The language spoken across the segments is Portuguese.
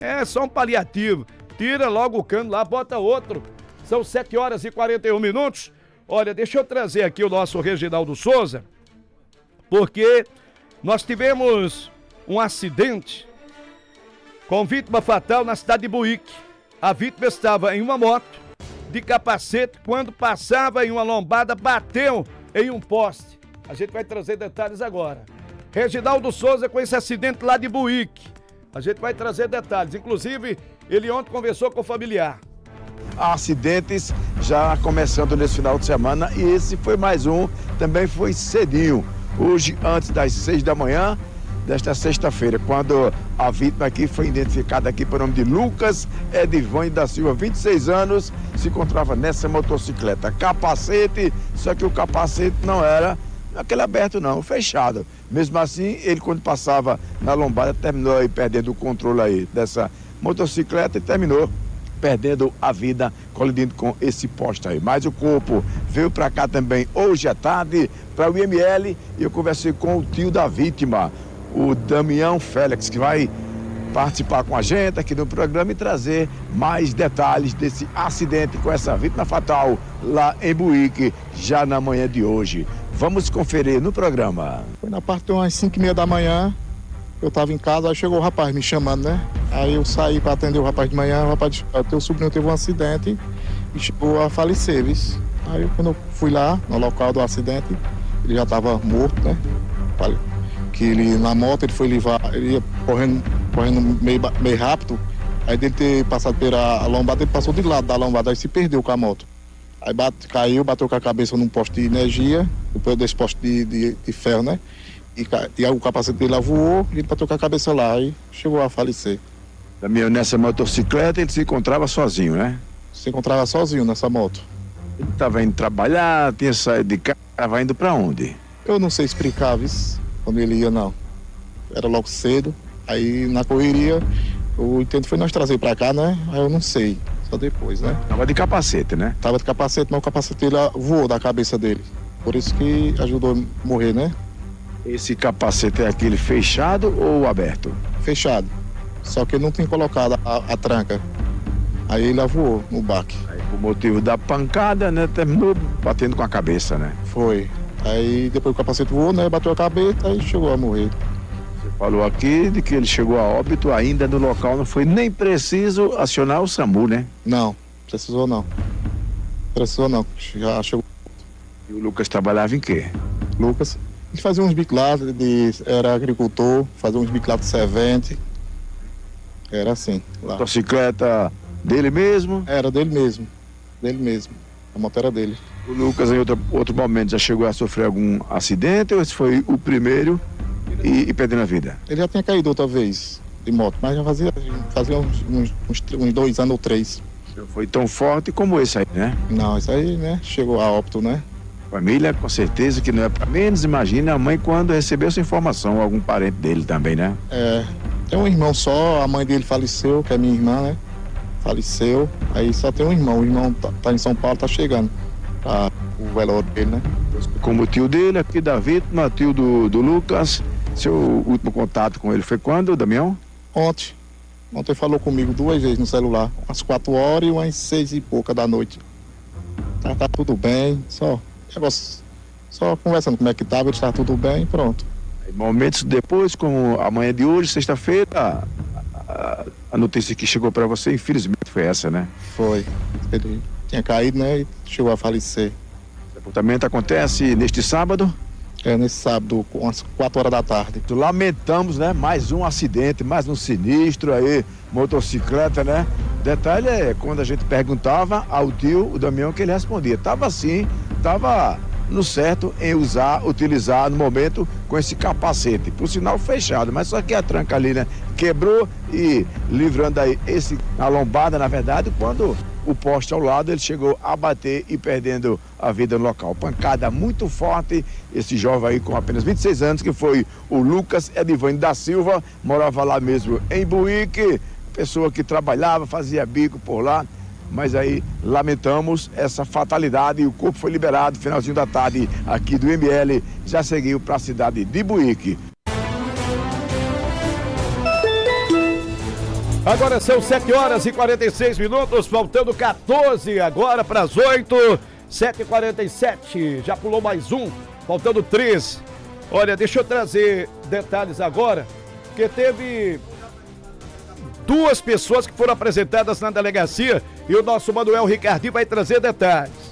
É só um paliativo. Tira logo o cano lá, bota outro. São 7h41. Olha, deixa eu trazer aqui o nosso Reginaldo Souza, porque nós tivemos um acidente com vítima fatal na cidade de Buíque. A vítima estava em uma moto de capacete, quando passava em uma lombada, bateu em um poste. A gente vai trazer detalhes agora. Reginaldo Souza com esse acidente lá de Buíque. A gente vai trazer detalhes. Inclusive, ele ontem conversou com o familiar. Acidentes já começando nesse final de semana, e esse foi mais um, também foi cedinho. Hoje, antes das 6 da manhã desta sexta-feira, quando a vítima aqui foi identificada aqui por nome de Lucas Edivane da Silva, 26 anos, se encontrava nessa motocicleta. Capacete, só que o capacete não era aquele aberto não, fechado. Mesmo assim, ele quando passava na lombada, terminou aí perdendo o controle aí dessa motocicleta e terminou perdendo a vida, colidindo com esse poste aí. Mas o corpo veio para cá também hoje à tarde, para o IML, e eu conversei com o tio da vítima, o Damião Félix, que vai participar com a gente aqui no programa e trazer mais detalhes desse acidente com essa vítima fatal lá em Buíque, já na manhã de hoje. Vamos conferir no programa. Foi na parte de umas 5h30 da manhã, eu estava em casa, aí chegou o rapaz me chamando, né? Aí eu saí para atender o rapaz de manhã, o rapaz disse, teu sobrinho teve um acidente e chegou a falecer, viu? Aí quando eu fui lá, no local do acidente, ele já estava morto, né? Que ele, na moto, ele foi levar, ele ia correndo meio rápido, aí dele ter passado pela lombada, ele passou de lado da lombada, aí se perdeu com a moto. Aí caiu, bateu com a cabeça num poste de energia, depois desse poste de ferro, né? E aí o capacete dele voou, e ele bateu com a cabeça lá e chegou a falecer. Também nessa motocicleta ele se encontrava sozinho, né? Se encontrava sozinho nessa moto. Ele estava indo trabalhar, tinha saído de casa, estava indo para onde? Eu não sei explicar, viu? Quando ele ia, não. Era logo cedo, aí na correria, o intento foi nós trazer para cá, né? Aí eu não sei, só depois, né? Tava de capacete, né? Tava de capacete, mas o capacete dele voou da cabeça dele. Por isso que ajudou a morrer, né? Esse capacete é aquele fechado ou aberto? Fechado. Só que ele não tinha colocado a tranca. Aí ele voou no baque. Aí, por motivo da pancada, né? Terminou batendo com a cabeça, né? Foi. Aí depois o capacete voou, né? Bateu a cabeça e chegou a morrer. Você falou aqui de que ele chegou a óbito ainda no local, não foi nem preciso acionar o SAMU, né? Não, precisou não. Precisou não, já chegou. E o Lucas trabalhava em quê? Lucas, ele fazia uns bicos lá, era agricultor, fazia uns bicos lá de servente. Era assim, lá. Motocicleta dele mesmo? Era dele mesmo, a moto era dele. O Lucas, em outro momento, já chegou a sofrer algum acidente ou esse foi o primeiro e perdendo a vida? Ele já tinha caído outra vez de moto, mas já fazia uns 2 anos ou 3. Não foi tão forte como esse aí, né? Não, isso aí, né, chegou a óbito, né? Família, com certeza que não é para menos. Imagina a mãe quando recebeu essa informação, algum parente dele também, né? É, tem um irmão só, a mãe dele faleceu, que é minha irmã, né? Faleceu, aí só tem um irmão, o irmão tá em São Paulo, tá chegando. O velório dele, né? Como tio dele, aqui da vítima, tio do Lucas, seu último contato com ele foi quando, Damião? Ontem falou comigo 2 vezes no celular, umas 4 horas e umas 6 e pouca da noite. Tá tudo bem, só conversando como é que tava, ele tá tudo bem, pronto. Aí, momentos depois, como amanhã de hoje, sexta-feira, a notícia que chegou para você, infelizmente, foi essa, né? Foi. Ele tinha caído, né, e chegou a falecer. O sepultamento acontece neste sábado? É, nesse sábado, umas 4 horas da tarde. Lamentamos, né? Mais um acidente, mais um sinistro aí, motocicleta, né? Detalhe é, quando a gente perguntava ao tio, o Damião, que ele respondia, tava no certo em utilizar no momento com esse capacete, por sinal fechado, mas só que a tranca ali, né? Quebrou e livrando aí a lombada, na verdade, quando o poste ao lado, ele chegou a bater e perdendo a vida no local. Pancada muito forte, esse jovem aí com apenas 26 anos, que foi o Lucas Edivane da Silva, morava lá mesmo em Buíque, pessoa que trabalhava, fazia bico por lá, mas aí lamentamos essa fatalidade e o corpo foi liberado finalzinho da tarde aqui do IML, já seguiu para a cidade de Buíque. Agora são 7 horas e 46 minutos, faltando 14 agora para as 8, 7h47, já pulou mais um, faltando 13. Olha, deixa eu trazer detalhes agora, porque teve 2 pessoas que foram apresentadas na delegacia e o nosso Manuel Ricardinho vai trazer detalhes.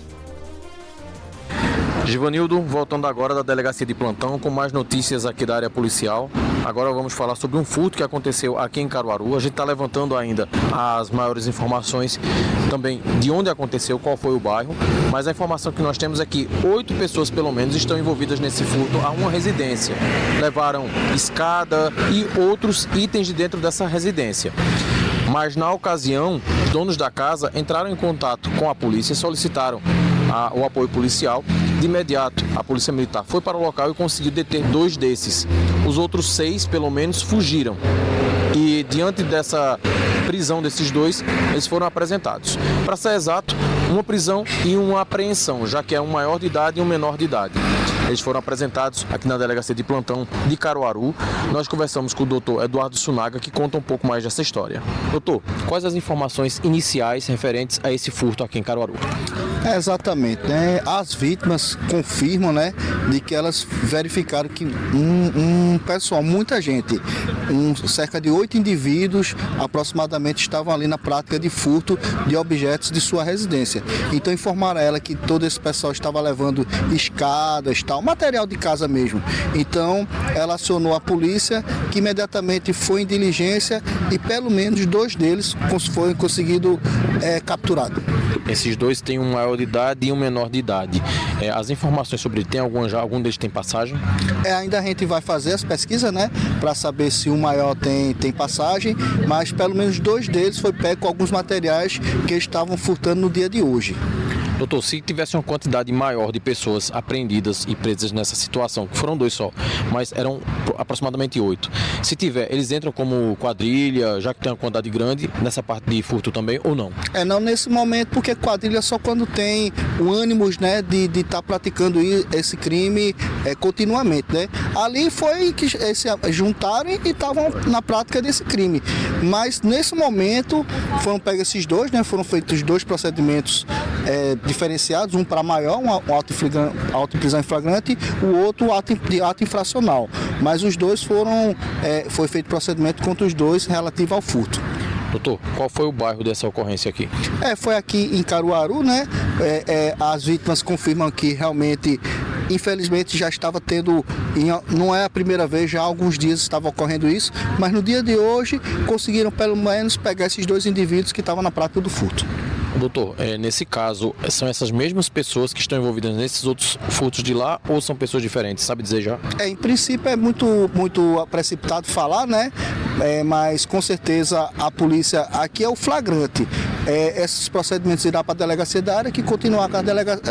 Givanildo, voltando agora da delegacia de plantão com mais notícias aqui da área policial. Agora vamos falar sobre um furto que aconteceu aqui em Caruaru. A gente está levantando ainda as maiores informações também de onde aconteceu, qual foi o bairro, mas a informação que nós temos é que 8 pessoas pelo menos estão envolvidas nesse furto a uma residência. Levaram escada e outros itens de dentro dessa residência. Mas na ocasião, os donos da casa entraram em contato com a polícia e solicitaram o apoio policial. De imediato, a Polícia Militar foi para o local e conseguiu deter 2 desses. Os outros 6, pelo menos, fugiram. E diante dessa prisão desses 2, eles foram apresentados. Para ser exato, uma prisão e uma apreensão, já que é um maior de idade e um menor de idade. Eles foram apresentados aqui na delegacia de plantão de Caruaru. Nós conversamos com o doutor Eduardo Sunaga, que conta um pouco mais dessa história. Doutor, quais as informações iniciais referentes a esse furto aqui em Caruaru? Exatamente, né? As vítimas confirmam, né, de que elas verificaram que um pessoal, muita gente, cerca de 8 indivíduos aproximadamente estavam ali na prática de furto de objetos de sua residência. Então informaram a ela que todo esse pessoal estava levando escadas, tal, material de casa mesmo. Então ela acionou a polícia, que imediatamente foi em diligência e pelo menos 2 deles foi conseguido capturado. Esses 2 têm um maior de idade e um menor de idade. As informações sobre ele, algum deles tem passagem? Ainda a gente vai fazer as pesquisas, né, para saber se o maior tem passagem, mas pelo menos 2 deles foi pego com alguns materiais que estavam furtando no dia de hoje. Doutor, se tivesse uma quantidade maior de pessoas apreendidas e presas nessa situação, que foram 2 só, mas eram aproximadamente 8. Se tiver, eles entram como quadrilha, já que tem uma quantidade grande, nessa parte de furto também, ou não? Não nesse momento, porque quadrilha só quando tem o ânimo, né, de estar praticando esse crime continuamente, né? Ali foi que se juntaram e estavam na prática desse crime. Mas nesse momento foram pegos esses 2, né? Foram feitos 2 procedimentos diferenciados, um para maior, um auto prisão em flagrante, o outro ato infracional. Mas os 2 foi feito procedimento contra os 2 relativo ao furto. Doutor, qual foi o bairro dessa ocorrência aqui? Foi aqui em Caruaru, né? As vítimas confirmam que realmente, infelizmente, já estava tendo, não é a primeira vez, já há alguns dias estava ocorrendo isso, mas no dia de hoje conseguiram pelo menos pegar esses 2 indivíduos que estavam na prática do furto. Doutor, nesse caso, são essas mesmas pessoas que estão envolvidas nesses outros furtos de lá ou são pessoas diferentes? Sabe dizer já? Em princípio é muito precipitado falar, né? Mas com certeza a polícia aqui é o flagrante. Esses procedimentos irão para a delegacia da área, que continuar com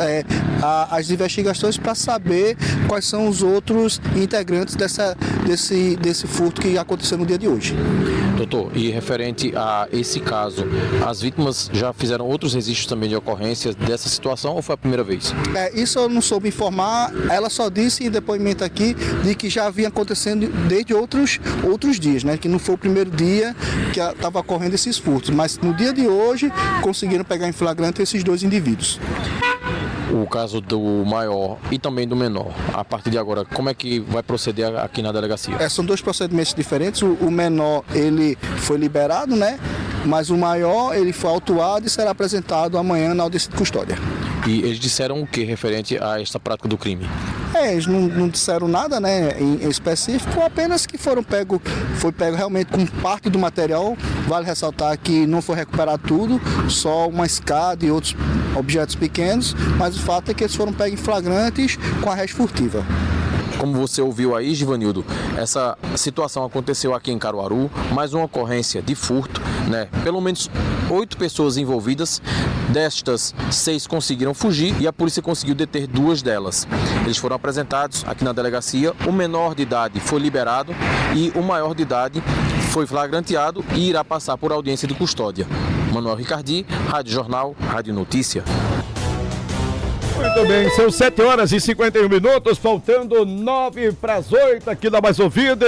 as investigações para saber quais são os outros integrantes desse furto que aconteceu no dia de hoje. Doutor, e referente a esse caso, as vítimas já fizeram outros registros também de ocorrência dessa situação ou foi a primeira vez? Isso eu não soube informar, ela só disse em depoimento aqui de que já vinha acontecendo desde outros dias, né? Que não foi o primeiro dia que estava ocorrendo esses furtos, mas no dia de hoje conseguiram pegar em flagrante esses 2 indivíduos. O caso do maior e também do menor, a partir de agora, como é que vai proceder aqui na delegacia? São 2 procedimentos diferentes. O menor, ele foi liberado, né? Mas o maior, ele foi autuado e será apresentado amanhã na audiência de custódia. E eles disseram o que referente a esta prática do crime? Eles não disseram nada, né, em específico, apenas que foi pego realmente com parte do material. Vale ressaltar que não foi recuperado tudo, só uma escada e outros objetos pequenos, mas o fato é que eles foram pegos em flagrantes com a res furtiva. Como você ouviu aí, Givanildo, essa situação aconteceu aqui em Caruaru, mais uma ocorrência de furto, né? Pelo menos 8 pessoas envolvidas, destas 6 conseguiram fugir e a polícia conseguiu deter 2 delas. Eles foram apresentados aqui na delegacia, o menor de idade foi liberado e o maior de idade foi flagranteado e irá passar por audiência de custódia. Manuel Ricardinho, Rádio Jornal, Rádio Notícia. Muito bem, são 7 horas e 51 minutos, faltando 9 para as 8 aqui da Mais Ouvida.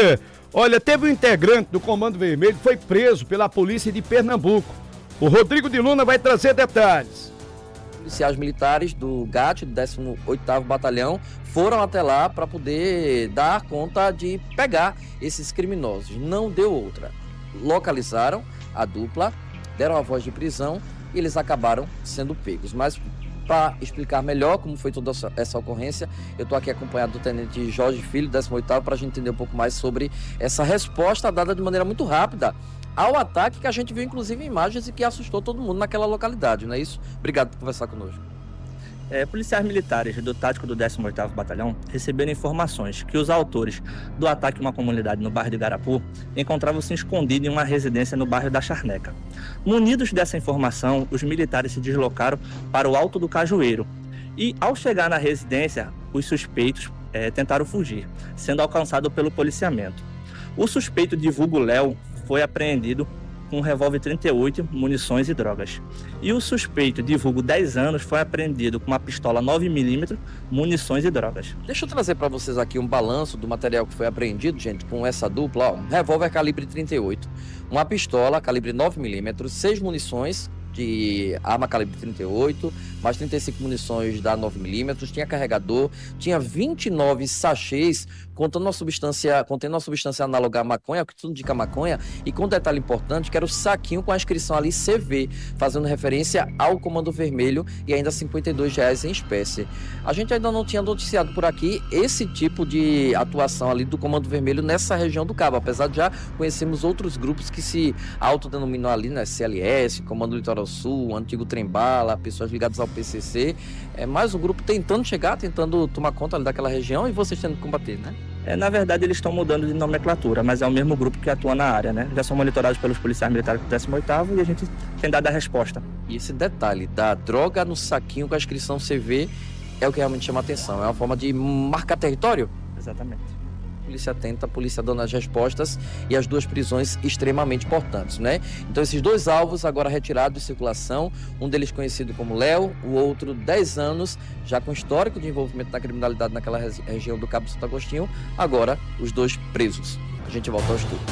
Olha, teve um integrante do Comando Vermelho que foi preso pela polícia de Pernambuco. O Rodrigo de Luna vai trazer detalhes. Policiais militares do GAT, do 18º Batalhão, foram até lá para poder dar conta de pegar esses criminosos. Não deu outra. Localizaram a dupla, deram a voz de prisão e eles acabaram sendo pegos. Mas para explicar melhor como foi toda essa ocorrência, eu estou aqui acompanhado do Tenente Jorge Filho, 18º, para a gente entender um pouco mais sobre essa resposta dada de maneira muito rápida ao ataque que a gente viu, inclusive, em imagens e que assustou todo mundo naquela localidade, não é isso? Obrigado por conversar conosco. Policiais militares do tático do 18º Batalhão receberam informações que os autores do ataque a uma comunidade no bairro de Igarapu encontravam-se escondidos em uma residência no bairro da Charneca. Munidos dessa informação, os militares se deslocaram para o Alto do Cajueiro e, ao chegar na residência, os suspeitos tentaram fugir, sendo alcançados pelo policiamento. O suspeito de vulgo Léo foi apreendido com um revólver 38, munições e drogas. E o suspeito de vulgo 10 anos foi apreendido com uma pistola 9mm, munições e drogas. Deixa eu trazer para vocês aqui um balanço do material que foi apreendido, gente, com essa dupla. Um revólver calibre 38, uma pistola calibre 9mm, 6 munições de arma calibre 38, mais 35 munições da 9mm, tinha carregador, tinha 29 sachês contendo uma substância análoga à maconha, que tudo indica maconha, e com um detalhe importante, que era o saquinho com a inscrição ali CV, fazendo referência ao Comando Vermelho, e ainda R$52 em espécie. A gente ainda não tinha noticiado por aqui esse tipo de atuação ali do Comando Vermelho nessa região do Cabo, apesar de já conhecermos outros grupos que se autodenominam ali, né, CLS, Comando Litoral Sul, Antigo Trem-Bala, pessoas ligadas ao PCC, é mais um grupo tentando chegar, tentando tomar conta ali daquela região e vocês tendo que combater, né? Na verdade, eles estão mudando de nomenclatura, mas é o mesmo grupo que atua na área, né? Já são monitorados pelos policiais militares do 18º e a gente tem dado a resposta. E esse detalhe da droga no saquinho com a inscrição CV é o que realmente chama a atenção. É uma forma de marcar território? Exatamente. A polícia atenta, a polícia dando as respostas e as duas prisões extremamente importantes, né? Então esses dois alvos agora retirados de circulação, um deles conhecido como Léo, o outro 10 anos, já com histórico de envolvimento na criminalidade naquela região do Cabo Santo Agostinho, agora os dois presos. A gente volta ao estudo.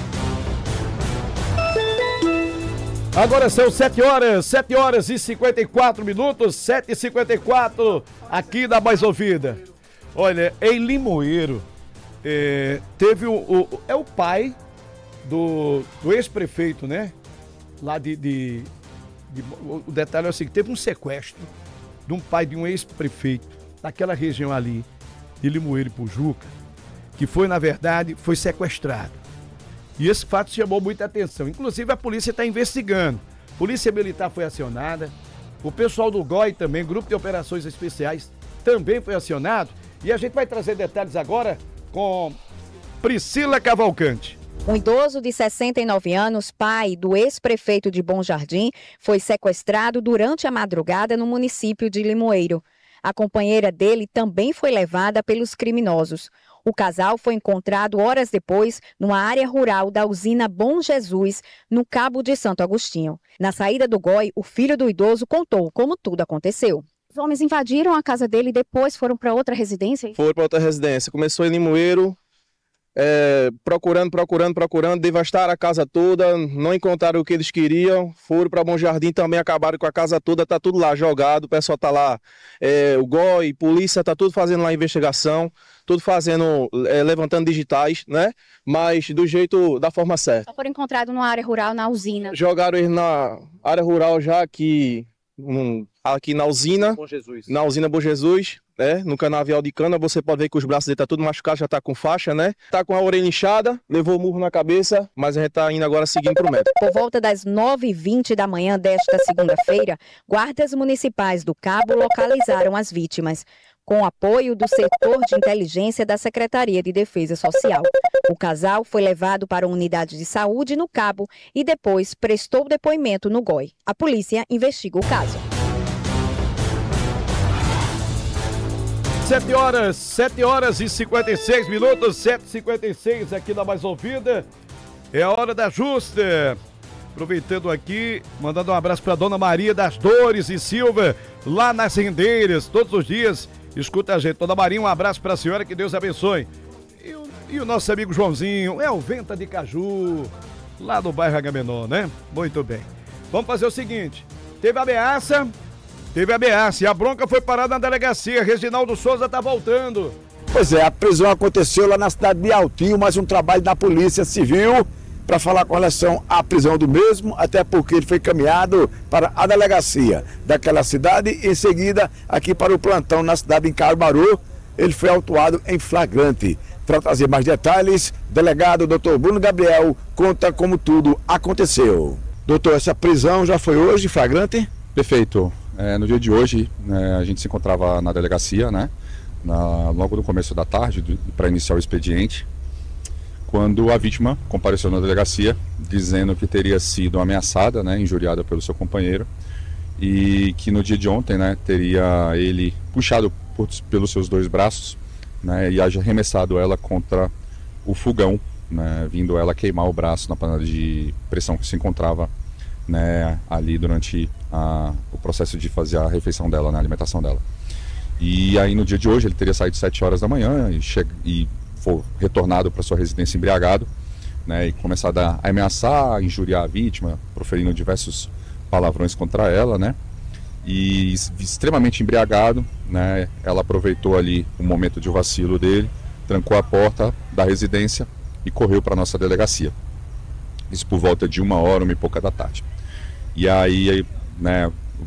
Agora são 7 horas e 54 minutos, 7h54 aqui da Mais Ouvida. Olha, em Limoeiro, teve o pai do ex-prefeito, né? Lá o detalhe é o seguinte, teve um sequestro de um pai de um ex-prefeito daquela região ali, de Limoeiro e Pujuca, que foi, na verdade, foi sequestrado. E esse fato chamou muita atenção. Inclusive, a polícia está investigando. Polícia Militar foi acionada, o pessoal do GOI também, Grupo de Operações Especiais, também foi acionado. E a gente vai trazer detalhes agora com Priscila Cavalcante. Um idoso de 69 anos, pai do ex-prefeito de Bom Jardim, foi sequestrado durante a madrugada no município de Limoeiro. A companheira dele também foi levada pelos criminosos. O casal foi encontrado horas depois numa área rural da usina Bom Jesus, no Cabo de Santo Agostinho. Na saída do GOI, o filho do idoso contou como tudo aconteceu. Os homens invadiram a casa dele e depois foram para outra residência? Foram para outra residência. Começou em Limoeiro, procurando, devastaram a casa toda, não encontraram o que eles queriam, foram para Bom Jardim também, acabaram com a casa toda, tá tudo lá jogado, o pessoal tá lá, o GOI, polícia, tá tudo fazendo lá a investigação, tudo fazendo, levantando digitais, né? Mas da forma certa. Só foram encontrados numa área rural, na usina? Jogaram eles na área rural já aqui na usina, na usina Bom Jesus, né? No canavial de cana, você pode ver que os braços dele tá tudo machucado, já tá com faixa, né? Tá com a orelha inchada, levou murro na cabeça, mas a gente tá indo agora seguindo pro médico. Por volta das 9h20 da manhã desta segunda-feira, guardas municipais do Cabo localizaram as vítimas, com apoio do setor de inteligência da Secretaria de Defesa Social. O casal foi levado para uma unidade de saúde no Cabo e depois prestou depoimento no GOI. A polícia investiga o caso. 7 horas e 56 minutos, 7h56 aqui na Mais Ouvida. É a hora da justa. Aproveitando aqui, mandando um abraço para Dona Maria das Dores e Silva, lá nas Rendeiras, todos os dias. Escuta a gente. Dona Maria, um abraço para a senhora, que Deus abençoe. E o nosso amigo Joãozinho, é o Venta de Caju, lá do bairro Agamenon, né? Muito bem. Vamos fazer o seguinte, teve ameaça e a bronca foi parada na delegacia. Reginaldo Souza tá voltando. Pois é, a prisão aconteceu lá na cidade de Altinho, mas um trabalho da Polícia Civil para falar com relação à prisão do mesmo, até porque ele foi encaminhado para a delegacia daquela cidade e em seguida aqui para o plantão na cidade de Caruaru. Ele foi autuado em flagrante. Para trazer mais detalhes, delegado Dr. Bruno Gabriel conta como tudo aconteceu. Doutor, essa prisão já foi hoje, flagrante? Perfeito. No dia de hoje, a gente se encontrava na delegacia, né? Logo no começo da tarde, para iniciar o expediente, quando a vítima compareceu na delegacia, dizendo que teria sido ameaçada, né, injuriada pelo seu companheiro, e que no dia de ontem, né, teria ele puxado pelos seus dois braços, né, e arremessado ela contra o fogão, né, vindo ela queimar o braço na panela de pressão que se encontrava, né, ali durante o processo de fazer a refeição dela, né, a alimentação dela. E aí no dia de hoje ele teria saído 7 horas da manhã e foi retornado para sua residência embriagado, né, e começado a ameaçar, a injuriar a vítima, proferindo diversos palavrões contra ela, né, e extremamente embriagado, né, ela aproveitou ali o momento de vacilo dele, trancou a porta da residência e correu para a nossa delegacia. Isso por volta de 1h e pouca da tarde. E aí, né,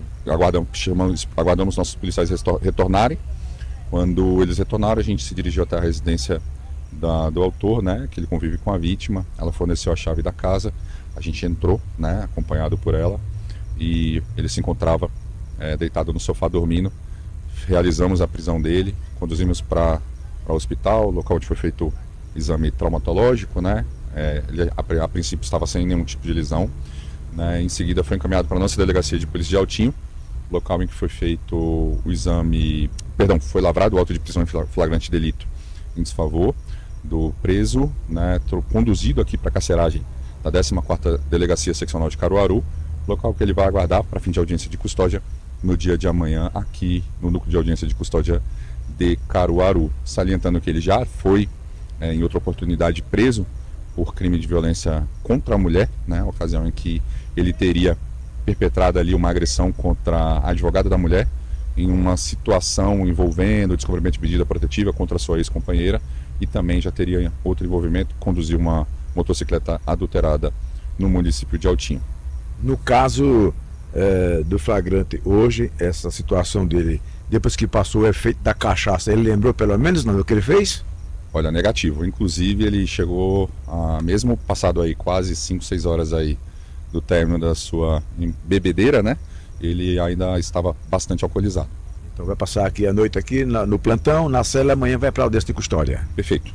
aguardamos nossos policiais retornarem. Quando eles retornaram, a gente se dirigiu até a residência do autor, né, que ele convive com a vítima. Ela forneceu a chave da casa, a gente entrou, né, acompanhado por ela, e ele se encontrava deitado no sofá dormindo. Realizamos a prisão dele, conduzimos para o hospital, local onde foi feito o exame traumatológico, né. Ele a princípio estava sem nenhum tipo de lesão, né. Em seguida foi encaminhado para a nossa delegacia de polícia de Altinho, local em que foi feito o exame, foi lavrado o auto de prisão em flagrante delito em desfavor do preso, né, conduzido aqui para a carceragem da 14ª Delegacia Seccional de Caruaru, local que ele vai aguardar para fim de audiência de custódia no dia de amanhã aqui no núcleo de audiência de custódia de Caruaru, salientando que ele já foi em outra oportunidade preso por crime de violência contra a mulher, né, ocasião em que ele teria perpetrado ali uma agressão contra a advogada da mulher em uma situação envolvendo descumprimento de medida protetiva contra a sua ex-companheira, e também já teria outro envolvimento, conduzir uma motocicleta adulterada no município de Altinho. No caso do flagrante hoje, essa situação dele, depois que passou o efeito da cachaça, ele lembrou pelo menos do que ele fez? Olha, negativo. Inclusive ele chegou, mesmo passado aí quase 5, 6 horas aí do término da sua bebedeira, né? Ele ainda estava bastante alcoolizado. Então vai passar aqui a noite aqui no plantão, na cela, amanhã vai para a audiência de custódia. Perfeito.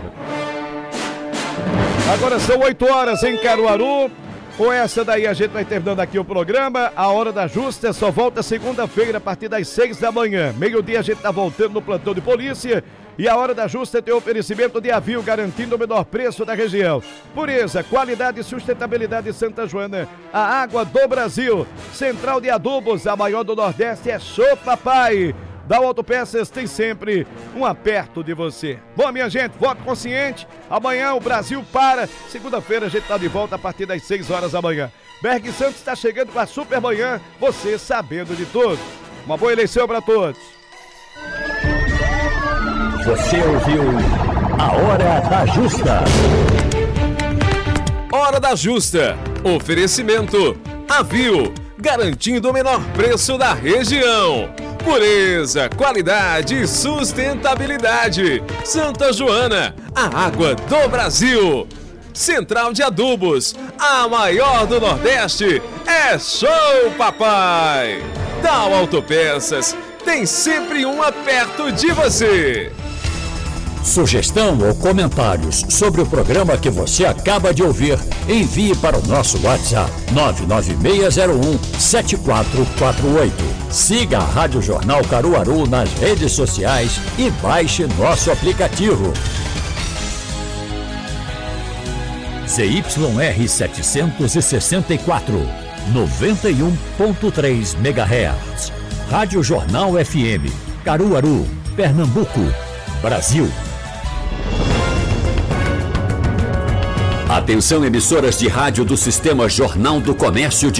Agora são 8 horas em Caruaru. Com essa daí a gente vai terminando aqui o programa. A Hora da Justa só volta segunda-feira a partir das 6 da manhã. Meio-dia a gente tá voltando no plantão de polícia. E a Hora da Justa tem oferecimento de Avil, garantindo o menor preço da região. Pureza, qualidade e sustentabilidade de Santa Joana. A água do Brasil. Central de Adubos, a maior do Nordeste, é Show Papai. Da Autopeças tem sempre um aperto de você. Bom, minha gente, voto consciente. Amanhã o Brasil para. Segunda-feira a gente tá de volta a partir das 6 horas da manhã. Berg Santos está chegando com a Super Manhã, você sabendo de tudo. Uma boa eleição para todos. Você ouviu a Hora da Justa. Hora da Justa. Oferecimento Avil, garantindo o menor preço da região. Pureza, qualidade e sustentabilidade. Santa Joana, a água do Brasil. Central de Adubos, a maior do Nordeste, é Show Papai. Tal Autopeças, tem sempre um perto de você. Sugestão ou comentários sobre o programa que você acaba de ouvir, envie para o nosso WhatsApp 99601-7448. Siga a Rádio Jornal Caruaru nas redes sociais e baixe nosso aplicativo. ZYR 764, 91.3 MHz. Rádio Jornal FM, Caruaru, Pernambuco, Brasil. Atenção, emissoras de rádio do Sistema Jornal do Comércio de